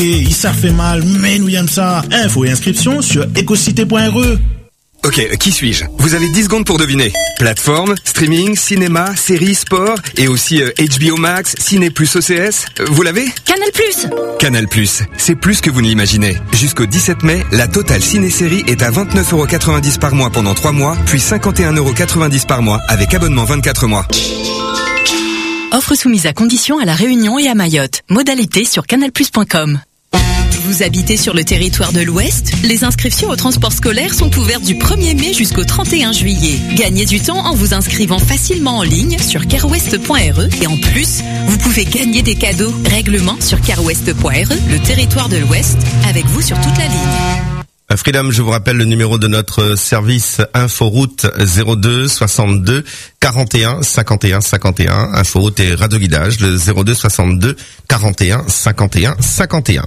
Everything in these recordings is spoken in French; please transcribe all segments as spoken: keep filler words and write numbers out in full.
Et ça fait mal, mais nous y aime ça. Info et inscription sur ecocité point r e. Ok, qui suis-je? Vous avez dix secondes pour deviner. Plateforme, streaming, cinéma, séries, sport, et aussi euh, H B O Max, Ciné Plus O C S. Euh, vous l'avez? Canal Plus. Canal Plus, c'est plus que vous ne l'imaginez. Jusqu'au dix-sept mai, la totale ciné-série est à vingt-neuf euros quatre-vingt-dix par mois pendant trois mois, puis cinquante et un euros quatre-vingt-dix par mois avec abonnement vingt-quatre mois. Offre soumise à condition à La Réunion et à Mayotte. Modalité sur canal plus point com. Vous habitez sur le territoire de l'Ouest? Les inscriptions au transport scolaire sont ouvertes du premier mai jusqu'au trente et un juillet. Gagnez du temps en vous inscrivant facilement en ligne sur carwest point r e et en plus, vous pouvez gagner des cadeaux. Règlement sur carwest point r e, le territoire de l'Ouest, avec vous sur toute la ligne. Freedom, je vous rappelle le numéro de notre service Inforoute zéro deux soixante-deux quarante et un cinquante et un cinquante et un. Inforoute et radioguidage, le zéro deux soixante-deux quarante et un cinquante et un cinquante et un.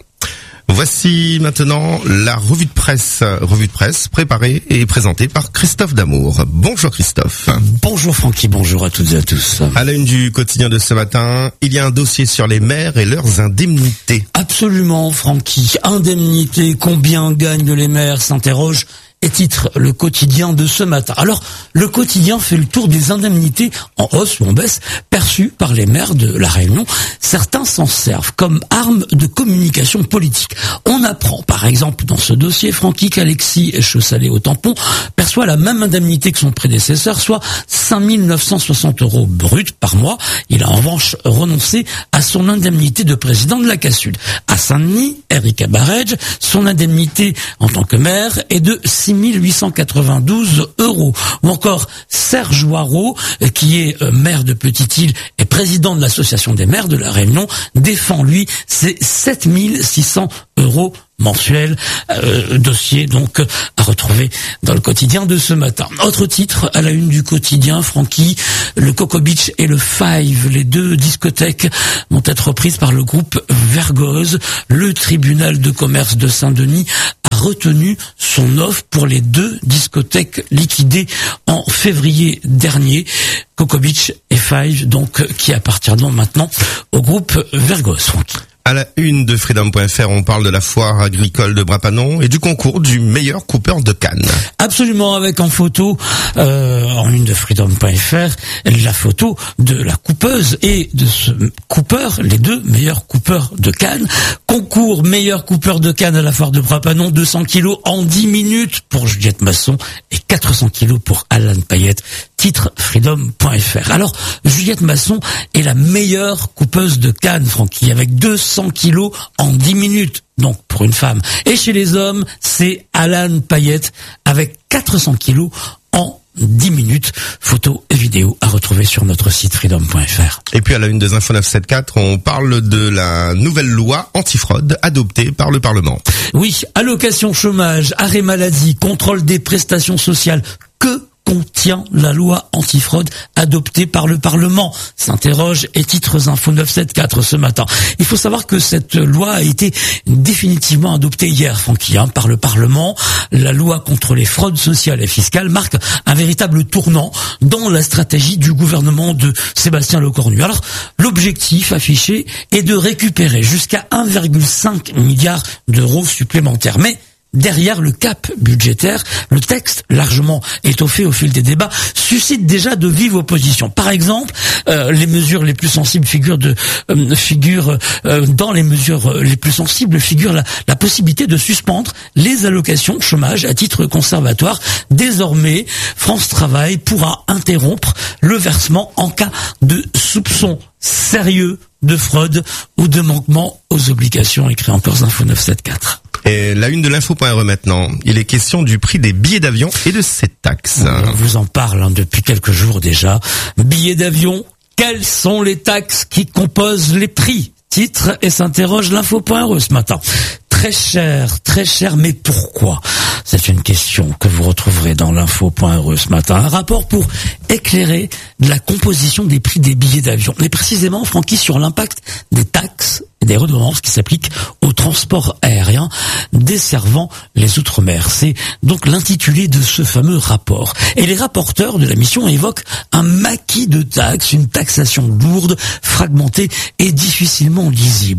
Voici maintenant la revue de presse, revue de presse préparée et présentée par Christophe Damour. Bonjour Christophe. Bonjour Francky, bonjour à toutes et à tous. À la une du quotidien de ce matin, il y a un dossier sur les maires et leurs indemnités. Absolument Francky, indemnités, combien gagnent les maires s'interroge et titre le quotidien de ce matin. Alors, le quotidien fait le tour des indemnités en hausse ou en baisse perçues par les maires de La Réunion. Certains s'en servent comme arme de communication politique. On apprend, par exemple, dans ce dossier, Francky qu'Alexis Chessalé au tampon perçoit la même indemnité que son prédécesseur, soit cinq mille neuf cent soixante euros bruts par mois. Il a en revanche renoncé à son indemnité de président de la C A Sud. À Saint-Denis, Erika Baredge, son indemnité en tant que maire est de six mille huit cent quatre-vingt-douze euros. Ou encore Serge Waro, qui est maire de Petite-Île et président de l'association des maires de La Réunion, défend lui ses sept mille six cents euros mensuel, euh, dossier donc à retrouver dans le quotidien de ce matin. Autre titre à la une du quotidien, Francky, le Coco Beach et le Five, les deux discothèques vont être reprises par le groupe Vergoz. Le tribunal de commerce de Saint-Denis a retenu son offre pour les deux discothèques liquidées en février dernier. Coco Beach et Five, donc, qui appartiendront maintenant au groupe Vergoz, Francky. À la une de Freedom point f r, on parle de la foire agricole de Brapanon et du concours du meilleur coupeur de canne. Absolument, avec en photo, euh, en une de Freedom point f r, la photo de la coupeuse et de ce coupeur, les deux meilleurs coupeurs de canne. Concours meilleur coupeur de canne à la foire de Brapanon, deux cents kilos en dix minutes pour Juliette Masson et quatre cents kilos pour Alan Payette. Titre Freedom point f r. Alors, Juliette Masson est la meilleure coupeuse de canne, Francky, avec deux cents kilos en dix minutes, donc pour une femme. Et chez les hommes, c'est Alan Payette avec quatre cents kilos en dix minutes. Photos et vidéos à retrouver sur notre site freedom point f r. Et puis à la une des infos neuf cent soixante-quatre, on parle de la nouvelle loi antifraude adoptée par le Parlement. Oui, allocation chômage, arrêt maladie, contrôle des prestations sociales. Que contient la loi antifraude adoptée par le Parlement? S'interroge et titres info neuf cent soixante-quatre ce matin. Il faut savoir que cette loi a été définitivement adoptée hier, Francky, hein, par le Parlement. La loi contre les fraudes sociales et fiscales marque un véritable tournant dans la stratégie du gouvernement de Sébastien Lecornu. Alors, l'objectif affiché est de récupérer jusqu'à un virgule cinq milliard d'euros supplémentaires. Mais derrière le cap budgétaire, le texte, largement étoffé au fil des débats, suscite déjà de vives oppositions. Par exemple, euh, les mesures les plus sensibles figurent de euh, figurent euh, dans les mesures les plus sensibles figure la, la possibilité de suspendre les allocations chômage à titre conservatoire. Désormais, France Travail pourra interrompre le versement en cas de soupçon sérieux de fraude ou de manquement aux obligations, écrit encore Info neuf cent soixante-quatre. Et la une de l'info point r e maintenant, il est question du prix des billets d'avion et de ses taxes. On vous en parle hein, depuis quelques jours déjà. Billets d'avion, quelles sont les taxes qui composent les prix? Titre et s'interroge l'info point r e ce matin. Très cher, très cher, mais pourquoi? C'est une question que vous retrouverez dans l'info point r e ce matin. Un rapport pour éclairer la composition des prix des billets d'avion. Mais précisément, Francky, sur l'impact des taxes et des redevances qui s'appliquent au transport aérien desservant les Outre-mer. C'est donc l'intitulé de ce fameux rapport. Et les rapporteurs de la mission évoquent un maquis de taxes, une taxation lourde, fragmentée et difficilement lisible. Par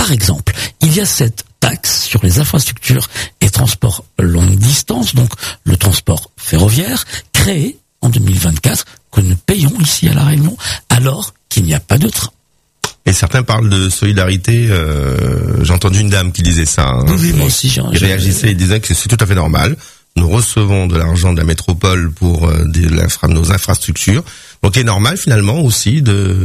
par exemple, il y a cette taxe sur les infrastructures et transports longue distance, donc le transport ferroviaire, créé en deux mille vingt-quatre, que nous payons ici à La Réunion, alors qu'il n'y a pas de train. Et certains parlent de solidarité. Euh, j'ai entendu une dame qui disait ça. Hein, oui, moi aussi. J'ai, il réagissait et disait que c'est tout à fait normal. Nous recevons de l'argent de la métropole pour euh, des, l'infra, nos infrastructures. Donc, il est normal finalement aussi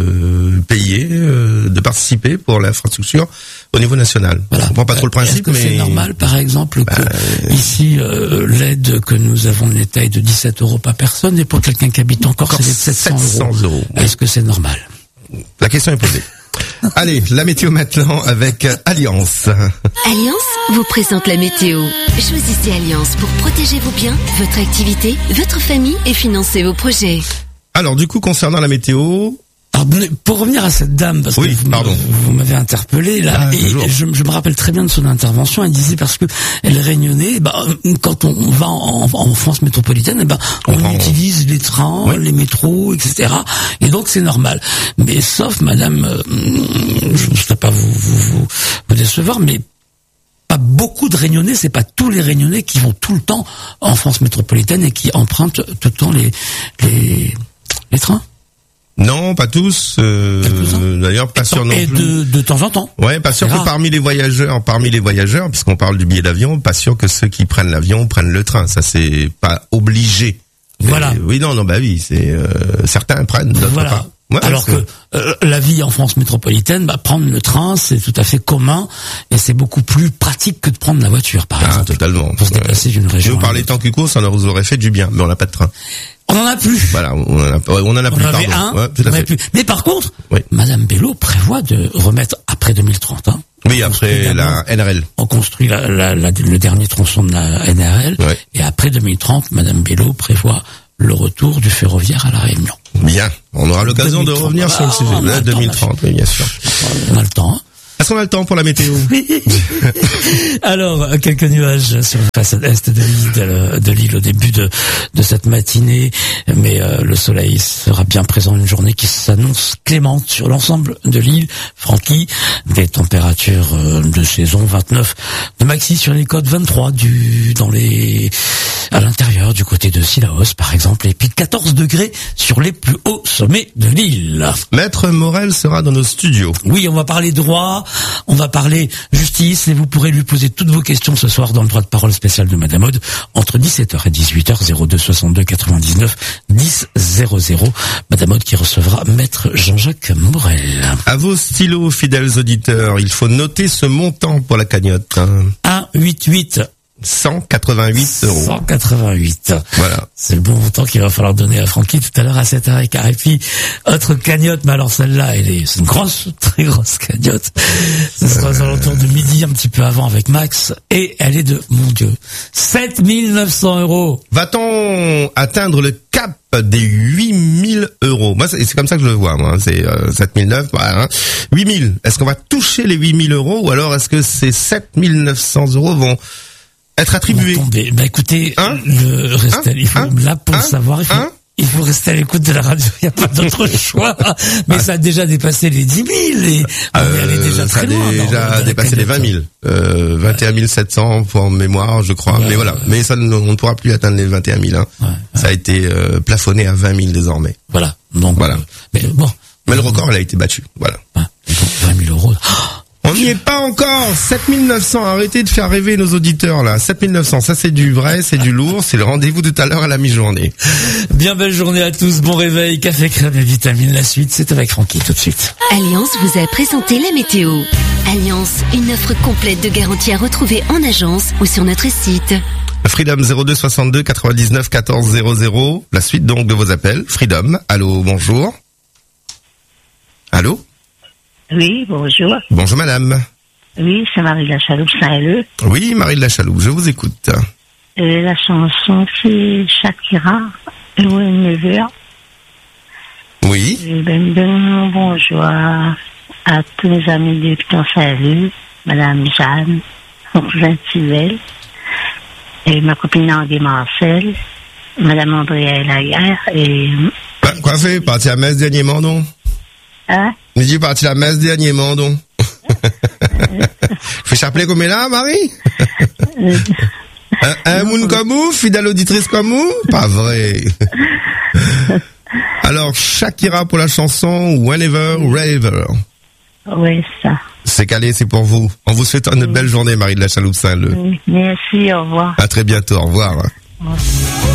de payer, euh, de participer pour l'infrastructure au niveau national. Voilà. Je comprends pas trop le principe, Est-ce que mais c'est normal, par exemple, que bah, ici euh, l'aide que nous avons de l'État est de dix-sept euros par personne, et pour quelqu'un qui habite encore, c'est de sept cents euros. Est-ce que c'est normal? La question est posée. Allez, la météo maintenant avec Alliance. Alliance vous présente la météo. Choisissez Alliance pour protéger vos biens, votre activité, votre famille et financer vos projets. Alors du coup, concernant la météo... Alors, pour revenir à cette dame, parce oui, que vous, pardon. vous m'avez interpellé là, ah, et je, je me rappelle très bien de son intervention. Elle disait parce que elle réunionnait, bah, quand on va en, en France métropolitaine, eh ben, on, on utilise les trains, oui. les métros, et cetera. Et donc c'est normal. Mais sauf, Madame, euh, je ne voudrais pas vous, vous, vous, vous décevoir, mais pas beaucoup de Réunionnais, c'est pas tous les Réunionnais qui vont tout le temps en France métropolitaine et qui empruntent tout le temps les les, les trains. Non, pas tous. Euh, d'ailleurs, pas sûr non et plus. Et de, de temps en temps. Ouais, pas sûr que parmi les voyageurs, parmi les voyageurs, puisqu'on parle du billet d'avion, pas sûr que ceux qui prennent l'avion prennent le train. Ça, c'est pas obligé. Voilà. Mais, oui, non, non, bah oui, c'est euh, certains prennent, d'autres voilà. pas. Ouais, Alors que euh, la vie en France métropolitaine, bah, prendre le train, c'est tout à fait commun et c'est beaucoup plus pratique que de prendre la voiture, par ah, exemple. Totalement. Pour se déplacer d'une région. Nous, par les temps qui courent, ça nous aurait fait du bien, mais on n'a pas de train. On en a plus. Voilà, on en a, on en a on plus. En avait pardon. un, ouais, tout à on fait. plus. Mais par contre, oui. Madame Bello prévoit de remettre après deux mille trente. Hein, oui, après la N R L. On construit la, la, la, le dernier tronçon de la N R L. Ouais. Et après deux mille trente, Madame Bello prévoit le retour du ferroviaire à La Réunion. Bien, on aura l'occasion de revenir ah, sur le sujet. Là, deux mille trente, oui, bien sûr. On a le temps. Hein. Est-ce qu'on a le temps pour la météo? Alors, quelques nuages sur la façade est de l'île, de, de l'île au début de, de cette matinée, mais euh, le soleil sera bien présent, une journée qui s'annonce clémente sur l'ensemble de l'île. Francky, des températures euh, de saison, vingt-neuf de maxi sur les côtes, vingt-trois du dans les à l'intérieur du côté de Sillaos par exemple, et puis quatorze degrés sur les plus hauts sommets de l'île. Maître Morel sera dans nos studios. Oui, on va parler droit, on va parler justice, et vous pourrez lui poser toutes vos questions ce soir dans le droit de parole spécial de Madame Aude entre dix-sept heures et dix-huit heures, zéro deux soixante-deux quatre-vingt-dix-neuf dix zéro zéro. Madame Aude qui recevra Maître Jean-Jacques Morel. À vos stylos, fidèles auditeurs, il faut noter ce montant pour la cagnotte. Hein. un huit huit cent quatre-vingt-huit euros. cent quatre-vingt-huit. Voilà. C'est le bon montant qu'il va falloir donner à Francky tout à l'heure à sept heures quinze. Et puis, autre cagnotte, mais alors celle-là, elle est, c'est une grosse, très grosse cagnotte. Ce sera aux alentours de midi, un petit peu avant avec Max. Et elle est de, mon Dieu, sept mille neuf cents euros. Va-t-on atteindre le cap des huit mille euros? Moi, c'est, c'est comme ça que je le vois, moi. C'est euh, sept mille neuf, voilà, hein. huit mille. Est-ce qu'on va toucher les huit mille euros ou alors est-ce que ces sept mille neuf cents euros vont être attribués? Bah écoutez, hein le reste, hein il faut, hein là pour hein le savoir, il faut, hein il faut rester à l'écoute de la radio, il n'y a pas d'autre choix. Mais ah. ça a déjà dépassé les dix mille et on euh, est allé déjà très loin. Ça a déjà dépassé les vingt mille. Euh, vingt et un mille sept cents pour mémoire, je crois. Ouais, mais voilà. Ouais. Mais ça, on ne pourra plus atteindre les vingt et un mille, hein. Ouais, ouais. Ça a été euh, plafonné à vingt mille désormais. Voilà. Donc, voilà. Euh, mais bon. Mais le record, il a été battu. Voilà. Ouais. Donc, vingt mille euros. On n'y est pas encore. sept mille neuf cents. Arrêtez de faire rêver nos auditeurs, là. sept mille neuf cents. Ça, c'est du vrai, c'est du lourd. C'est le rendez-vous tout à l'heure à la mi-journée. Bien belle journée à tous. Bon réveil. Café, crème et vitamines. La suite, c'est avec Francky tout de suite. Alliance vous a présenté la météo. Alliance, une offre complète de garantie à retrouver en agence ou sur notre site. Freedom zéro deux soixante-deux quatre-vingt-dix-neuf quatorze zéro zéro. La suite donc de vos appels. Freedom. Allô, bonjour. Allô? Oui, bonjour. Bonjour madame. Oui, c'est Marie de la Chaloupe, Saint-Leu. Oui, Marie de la Chaloupe, je vous écoute. Et la chanson, c'est Shakira, Whenever. Oui. Et ben, ben, bonjour à, à tous mes amis du Piton Saint-Leu, madame Jeanne, mon cousin Tivelle, et ma copine André Marcel, madame Andrea Laguerre, et... Bah, quoi fait? Parti à messe dernièrement, non? Hein? Mais j'ai parti à la messe dernièrement, donc. Fais chapeler comme elle là, Marie? Un, un moun comme vous, fidèle auditrice comme vous? Pas vrai. Alors, Shakira pour la chanson Whenever, Wherever. Oui, ça. C'est calé, c'est pour vous. On vous souhaite une belle journée, Marie de la Chaloupe Saint-Leu. Merci, au revoir. À très bientôt, au revoir. Au revoir.